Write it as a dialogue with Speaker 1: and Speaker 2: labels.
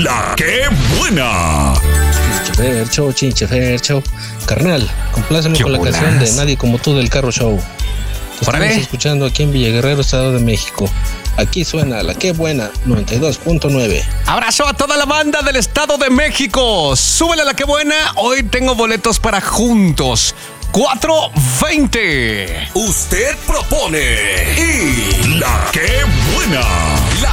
Speaker 1: La que buena.
Speaker 2: Chinchefer Show. Carnal, compláceme con la canción de Nadie como tú del Carro Show. Te estamos escuchando aquí en Villaguerrero, Estado de México. Aquí suena La que buena, 92.9.
Speaker 3: Abrazo a toda la banda del Estado de México. Súbele a La que buena. Hoy tengo boletos para Juntos. 4:20.
Speaker 1: Usted propone y La que buena.